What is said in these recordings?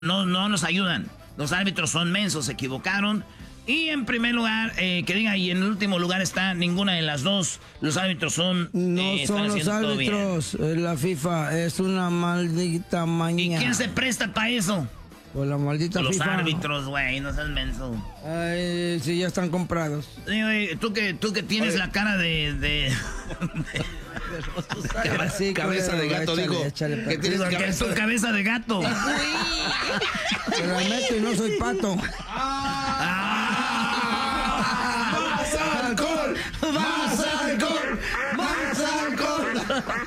no nos ayudan. Los árbitros son mensos, se equivocaron. Y en primer lugar, y en el último lugar está ninguna de las dos. Los árbitros son... No son los árbitros, la FIFA es una maldita maña. ¿Y quién se presta para eso? Pues la maldita los FIFA. Los árbitros, güey, no seas menso. Ay, sí, ya están comprados. Sí, güey, tú que tienes la cara de cabeza de gato, digo. Que tienes tu cabeza de gato. Te la meto y no soy pato. ¡Más alcohol! ¡Más alcohol! ¡Más alcohol!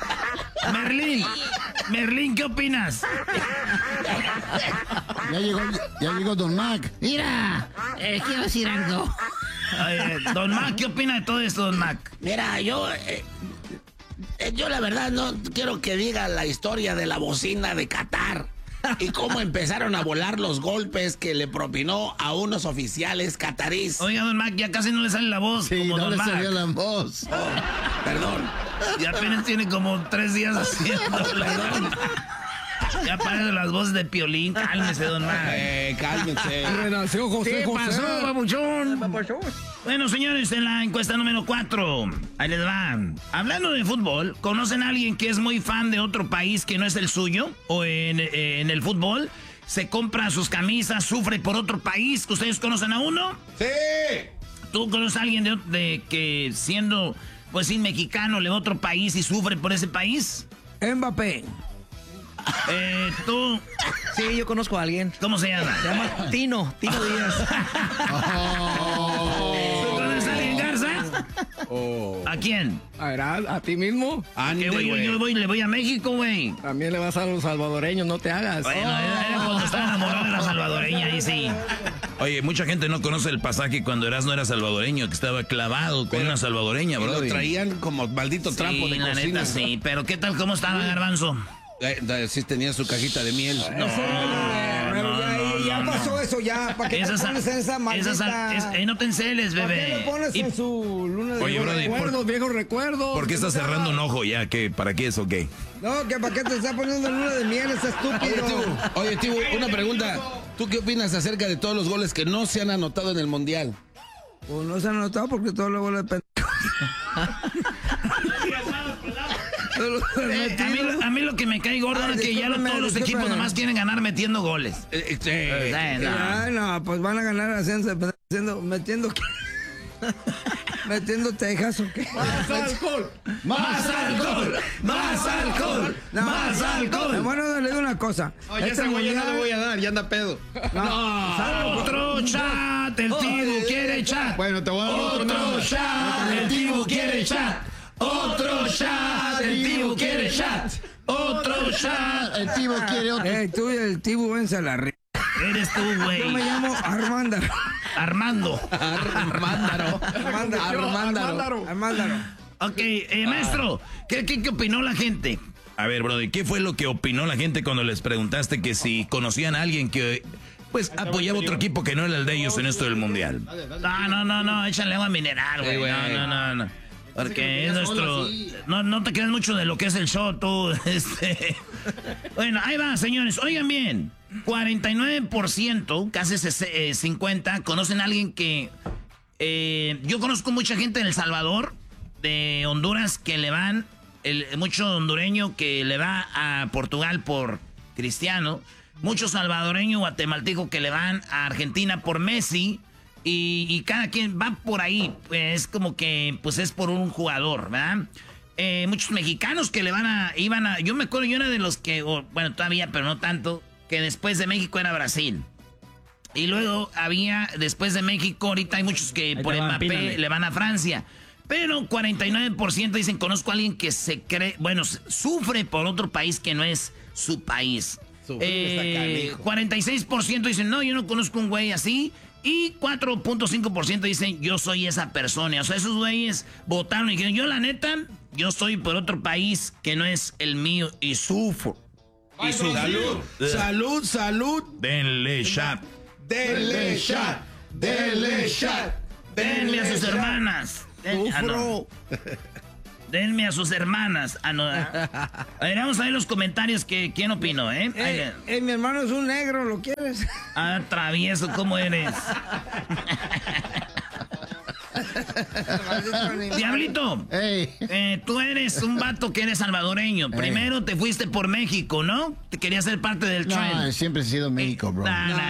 Merlín, ¿qué opinas? Ya llegó Don Mac. Mira, quiero decir algo. Oye, Don Mac, ¿qué opina de todo esto, Don Mac? Mira, yo la verdad no quiero que diga la historia de la bocina de Qatar y cómo empezaron a volar los golpes que le propinó a unos oficiales catarís. Oiga, Don Mac, ya casi no le sale la voz. Sí, como no Don le Mac. salió la voz. Perdón. Y apenas tiene como 3 días haciéndolo. Ya parece las voces de Piolín. Cálmese, Don Mac. Cálmese. Renació José ¿Qué José. pasó, babuchón? Bueno, señores, en la encuesta número 4, ahí les va. Hablando de fútbol, ¿conocen a alguien que es muy fan de otro país que no es el suyo? ¿O en el fútbol se compra sus camisas, sufre por otro país? ¿Ustedes conocen a uno? ¡Sí! ¿Tú conoces a alguien de que siendo, pues, sin mexicano, le va a otro país y sufre por ese país? Mbappé. ¿Tú? Sí, yo conozco a alguien. ¿Cómo se llama? Se llama Tino Díaz. ¿Tú conoces a alguien, Garza? ¿A quién? ¿A ti mismo? Que güey, le voy a México, güey. También le vas a los salvadoreños, no te hagas. Bueno, era cuando estaba enamorado de la salvadoreña, ahí sí. Oye, mucha gente no conoce el pasaje cuando Erasmo era salvadoreño, que estaba clavado con una salvadoreña, bro. Lo traían como maldito trapo de la cocina. Neta, sí, pero ¿qué tal? ¿Cómo estaba, Garbanzo? Sí tenía su cajita de miel. Ya pasó eso, ya. ¿Para qué te pones en esa maldita? No te enceles, bebé. ¿Para qué le pones en su luna de Oye, Brody, viejos recuerdos? ¿Por qué estás cerrando un ojo ya? ¿Para qué es o qué? No, que para qué te está poniendo luna de miel, ese estúpido. Oye, Tibu, una pregunta. ¿Tú qué opinas acerca de todos los goles que no se han anotado en el Mundial? Pues no se han anotado porque todos los goles de A mí lo que me cae gordo es que ya todos los equipos nomás quieren ganar metiendo goles. No, pues van a ganar metiendo tejas o qué. ¡Más alcohol! ¡Más alcohol! ¡Más alcohol! ¡Más alcohol! Bueno, le digo una cosa. Ya esa güey ya no le voy a dar, ya anda pedo. Otro chat, el Tibu quiere chat. Bueno, te voy a dar otro chat, el Tibu quiere chat. Otro chat, el Tibu quiere chat. Otro chat, el Tibu quiere otro. Tú y el Tibu vence a la red. Eres tú, güey. Yo me llamo Armándaro. Armando. Armándaro. Ok, maestro, ¿qué opinó la gente? A ver, Brody, ¿qué fue lo que opinó la gente cuando les preguntaste que si conocían a alguien que, pues, apoyaba otro equipo que no era el de ellos en esto del Mundial? No, échale agua mineral, güey. No. Porque es nuestro... No te creas mucho de lo que es el show, tú. Bueno, ahí va, señores. Oigan bien. 49%, casi 50%, conocen a alguien que... yo conozco mucha gente en El Salvador, de Honduras, que le van... mucho hondureño que le va a Portugal por Cristiano. Mucho salvadoreño guatemalteco que le van a Argentina por Messi. Y cada quien va por ahí, es como que, pues es por un jugador, ¿verdad? Muchos mexicanos que iban a, yo me acuerdo, yo era de los que, bueno, todavía, pero no tanto, que después de México era Brasil. Y luego después de México, ahorita hay muchos que por Mbappé le van a Francia. Pero 49% dicen, conozco a alguien que se cree, sufre por otro país que no es su país. 46% dicen, no, yo no conozco un güey así. Y 4.5% dicen, yo soy esa persona. O sea, esos güeyes votaron y dijeron, yo la neta, yo soy por otro país que no es el mío y sufro. Y salud. Denle chat. Denle chat. Denle chat. Denle a sus hermanas. Denme a sus hermanas. A ver, vamos a ver los comentarios. ¿Quién opinó, mi hermano es un negro, ¿lo quieres? Ah, travieso, ¿cómo eres? Diablito, tú eres un vato que eres salvadoreño. Primero te fuiste por México, ¿no? Te querías ser parte del trend. No, siempre he sido México, bro.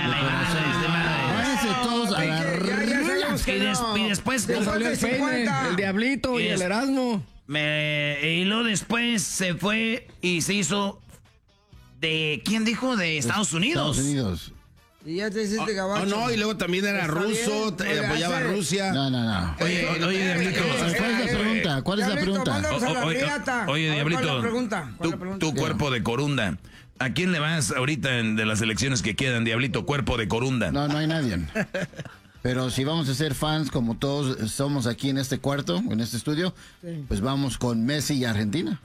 Y después salió el peine, el Diablito y el Erasmo. Y luego después se fue y se hizo de... ¿Quién dijo? De Estados Unidos. Estados Unidos. Y ya te hiciste gabacho. No, y luego también era ruso, apoyaba a Rusia. No. Oye, Diablito. ¿Cuál es la pregunta? Oye, Diablito, tu cuerpo de corunda. ¿A quién le vas ahorita de las elecciones que quedan, Diablito? Cuerpo de corunda. No hay nadie. Pero si vamos a ser fans como todos somos aquí en este cuarto, en este estudio, pues vamos con Messi y Argentina.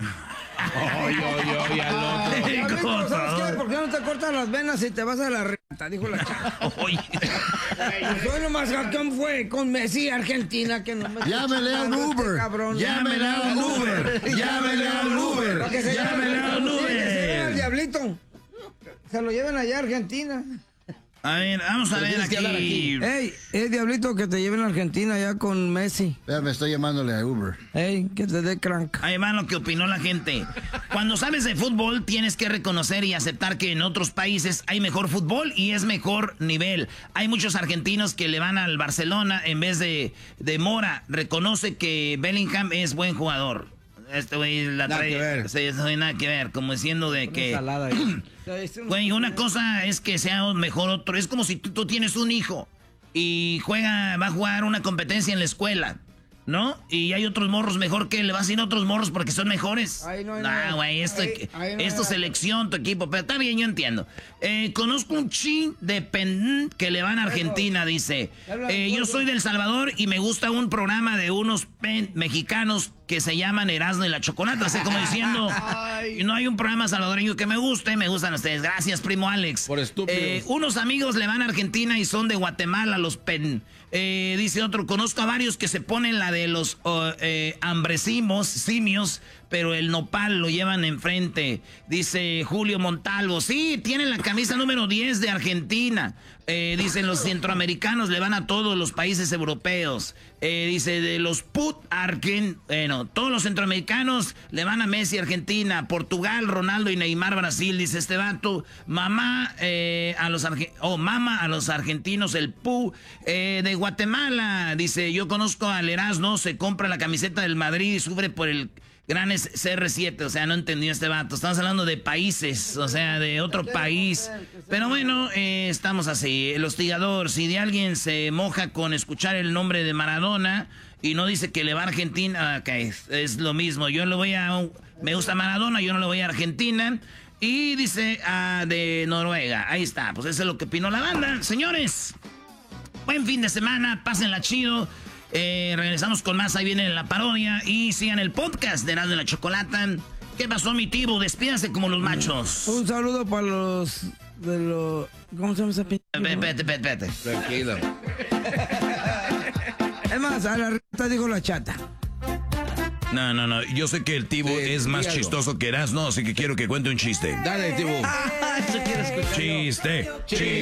¿Sabes qué? ¿Por qué no te cortas las venas y te vas a la reta? Dijo la chava. Soy lo más campeón fue con Messi y Argentina que no me... Llámele al Uber. Llámele al Uber. Llámele al Uber. Llámele al Uber. Que se lleven al Diablito. Se lo lleven allá a Argentina. A ver, vamos a ver aquí. Ey, Diablito, que te lleven a Argentina ya con Messi. Me estoy llamándole a Uber. Ey, que te dé crank. Ahí va lo que opinó la gente. Cuando sabes de fútbol, tienes que reconocer y aceptar que en otros países hay mejor fútbol y es mejor nivel. Hay muchos argentinos que le van al Barcelona en vez de Mora. Reconoce que Bellingham es buen jugador. Este güey la trae. No hay nada que ver, como diciendo de que... Güey, una cosa es que sea mejor otro. Es como si tú tienes un hijo y va a jugar una competencia en la escuela, ¿no? Y hay otros morros mejor que le vas a ir a otros morros porque son mejores. Güey, esto selección tu equipo. Pero está bien, yo entiendo. Conozco un chin de que le van a Argentina, dice. Yo soy de El Salvador y me gusta un programa de unos mexicanos que se llaman Erasmo y la Chocolata. Así como diciendo, no hay un programa salvadoreño que me guste, me gustan ustedes. Gracias, primo Alex. Por estúpidos. Unos amigos le van a Argentina y son de Guatemala, los dice otro, conozco a varios que se ponen la de los simios, pero el nopal lo llevan enfrente. Dice Julio Montalvo, sí, tienen la camisa número 10 de Argentina. Dicen los centroamericanos le van a todos los países europeos. Dice de los todos los centroamericanos le van a Messi, Argentina, Portugal, Ronaldo y Neymar, Brasil. Dice este vato, mama a los argentinos, el Pu. De Guatemala, dice, yo conozco al Erasmo, se compra la camiseta del Madrid y sufre por el gran CR7, o sea, no entendió este vato. Estamos hablando de países, o sea, de otro país. Pero bueno, estamos así. El hostigador, si de alguien se moja con escuchar el nombre de Maradona y no dice que le va a Argentina, okay, es lo mismo. Me gusta Maradona, yo no le voy a Argentina. Y dice de Noruega. Ahí está, pues eso es lo que opinó la banda. Señores, buen fin de semana, pásenla chido. Regresamos con más, ahí viene la parodia. Y sigan el podcast de Erasmo y la Chocolata. ¿Qué pasó, mi Tibu? Despídase como los machos. Un saludo para los ¿cómo se llama esa pinche? Vete. Tranquilo. Es más, a la reta dijo la chata. No. Yo sé que el Tibu es más chistoso que Erasmo, así que quiero que cuente un chiste. Dale, Tibu. Chiste.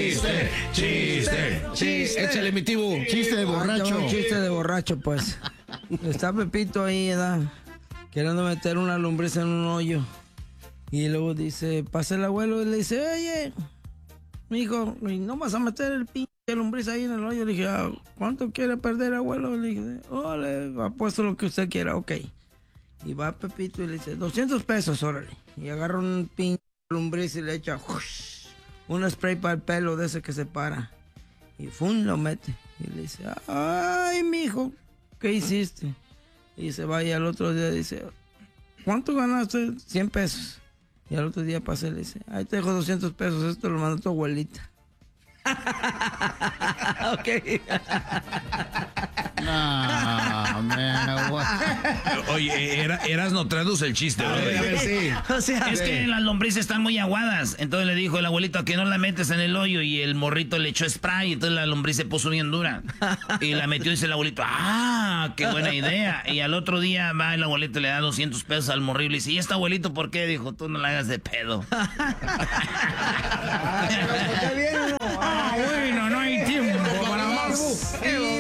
Échale, mi Tibu. Chiste de borracho. Un chiste de borracho, pues. Está Pepito ahí, ¿verdad? Queriendo meter una lombriz en un hoyo. Y luego dice, pasa el abuelo y le dice, oye, mijo, ¿no vas a meter el pinche lombriz ahí en el hoyo? Le dije, ¿cuánto quiere perder, abuelo? Le dije, le apuesto lo que usted quiera, ok. Y va Pepito y le dice, 200 pesos, órale. Y agarra un pinche lombriz y le echa un spray para el pelo de ese que se para. Y lo mete. Y le dice, ay, mijo, ¿qué hiciste? Y se va y al otro día dice, ¿cuánto ganaste? 100 pesos. Y al otro día pasa y le dice, ahí te dejo 200 pesos, esto lo mandó tu abuelita. No, Oye, Eras no traduce el chiste, bro. A ver, sí. O sea, Es que las lombrices están muy aguadas. Entonces le dijo el abuelito que no la metes en el hoyo. Y el morrito le echó spray. Y entonces la lombriz se puso bien dura. Y la metió y dice el abuelito, qué buena idea. Y al otro día va el abuelito y le da 200 pesos al morrillo. Y le dice, ¿y este abuelito por qué? Dijo, tú no la hagas de pedo. ¿Está bien o no? Bueno, no hay tiempo para más.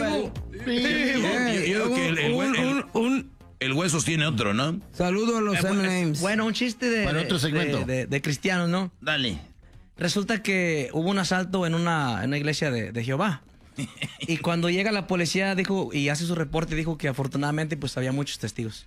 Yo creo que el Huesos tiene otro, ¿no? Saludo a los M&M's. bueno, un chiste Para otro segmento. de cristianos, ¿no? Dale. Resulta que hubo un asalto en una iglesia de Jehová. Y cuando llega la policía dijo y hace su reporte, dijo que afortunadamente pues había muchos testigos.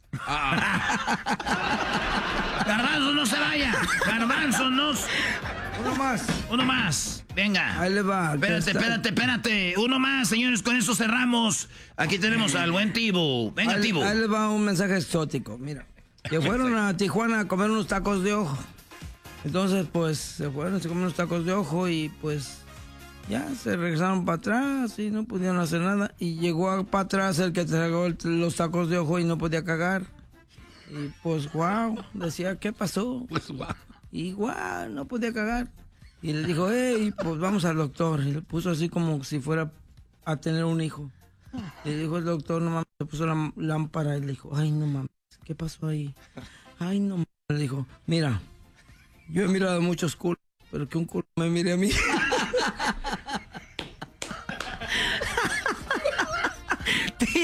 Garbanzo, no se vaya. Garbanzo, no. Uno más. Venga. Ahí le va. Espérate. Uno más, señores. Con eso cerramos. Aquí tenemos al buen Tibu. Venga, Tibu. Ahí le va un mensaje exótico. Mira, que fueron a Tijuana a comer unos tacos de ojo. Entonces, pues, se fueron, se comieron unos tacos de ojo y, pues, ya se regresaron para atrás y no pudieron hacer nada. Y llegó para atrás el que tragó los tacos de ojo y no podía cagar. Y, pues, wow, decía, ¿qué pasó? Pues, guau. Y, wow, no podía cagar. Y le dijo, hey, pues vamos al doctor. Y le puso así como si fuera a tener un hijo. Y le dijo el doctor, no mames, le puso la lámpara y le dijo, ay, no mames, ¿qué pasó ahí? Ay, no mames. Le dijo, mira, yo he mirado muchos culos, pero que un culo me mire a mí.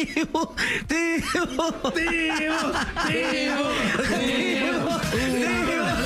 ¡Tío!